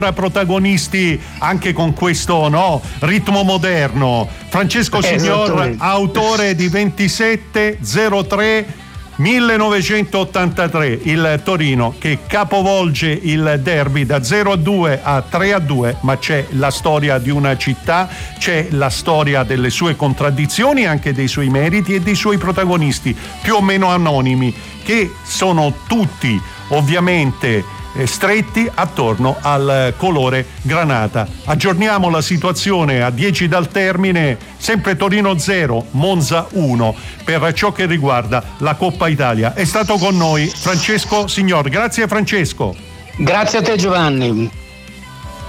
protagonisti anche con questo ritmo moderno. Francesco Signor, autore di 27-03 1983, il Torino che capovolge il derby da 0-2 a 3-2, ma c'è la storia di una città, c'è la storia delle sue contraddizioni, anche dei suoi meriti e dei suoi protagonisti più o meno anonimi, che sono tutti ovviamente stretti attorno al colore granata. Aggiorniamo la situazione a 10 dal termine, sempre Torino 0, Monza 1 per ciò che riguarda la Coppa Italia. È stato con noi Francesco Signor. Grazie Francesco. Grazie a te Giovanni.